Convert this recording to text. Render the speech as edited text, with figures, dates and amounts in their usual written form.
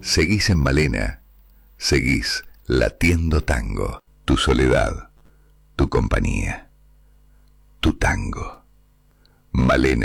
Seguís en Malena, seguís latiendo tango, tu soledad, tu compañía, tu tango. Malena.